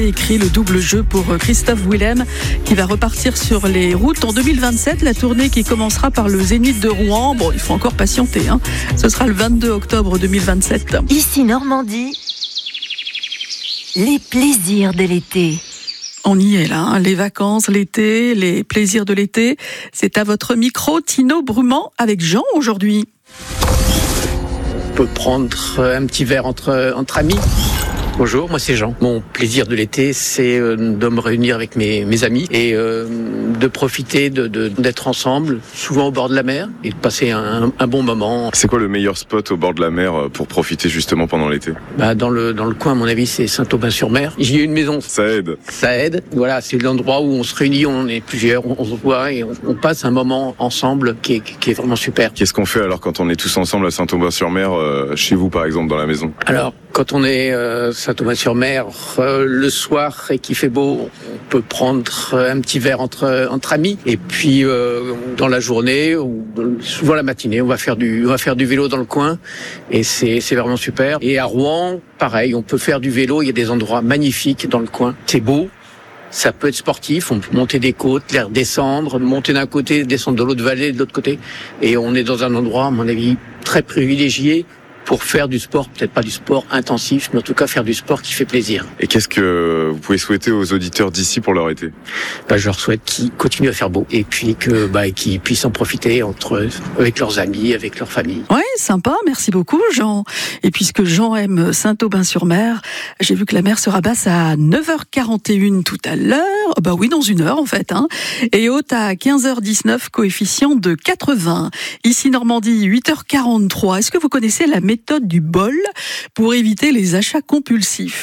Écrit le double jeu pour Christophe Willem qui va repartir sur les routes en 2027. La tournée qui commencera par le Zénith de Rouen. Bon, il faut encore patienter. Ce sera le 22 octobre 2027. Ici Normandie, les plaisirs de l'été. On y est là, les vacances, l'été, les plaisirs de l'été. C'est à votre micro, Tino Brumand, avec Jean aujourd'hui. On peut prendre un petit verre entre amis. Bonjour, moi c'est Jean. Mon plaisir de l'été, c'est de me réunir avec mes amis et de profiter d'être ensemble, souvent au bord de la mer, et de passer un bon moment. C'est quoi le meilleur spot au bord de la mer pour profiter justement pendant l'été ? Dans le coin, à mon avis, c'est Saint-Aubin-sur-Mer. J'y ai une maison. Ça aide. Ça aide. Voilà, c'est l'endroit où on se réunit, on est plusieurs, on se voit et on passe un moment ensemble qui est vraiment super. Qu'est-ce qu'on fait alors quand on est tous ensemble à Saint-Aubin-sur-Mer, chez vous par exemple, dans la maison ? Alors, quand on est Saint-Aubin-sur-Mer, le soir et qu'il fait beau, on peut prendre un petit verre entre amis. Et puis dans la journée ou souvent la matinée, on va faire du vélo dans le coin et c'est vraiment super. Et à Rouen, pareil, on peut faire du vélo. Il y a des endroits magnifiques dans le coin. C'est beau. Ça peut être sportif, on peut monter des côtes, descendre, monter d'un côté, descendre de l'autre vallée, de l'autre côté. Et on est dans un endroit, à mon avis, très privilégié pour faire du sport, peut-être pas du sport intensif, mais en tout cas faire du sport qui fait plaisir. Et qu'est-ce que vous pouvez souhaiter aux auditeurs d'ici pour leur été ? Je leur souhaite qu'ils continuent à faire beau et puis qu'ils puissent en profiter avec leurs amis, avec leur famille. Ouais, sympa, merci beaucoup Jean. Et puisque Jean aime Saint-Aubin-sur-Mer, j'ai vu que la mer sera basse à 9h41 tout à l'heure. Oui, dans une heure en fait. Et haute à 15h19, coefficient de 80. Ici Normandie, 8h43. Est-ce que vous connaissez la méthode du bol pour éviter les achats compulsifs ?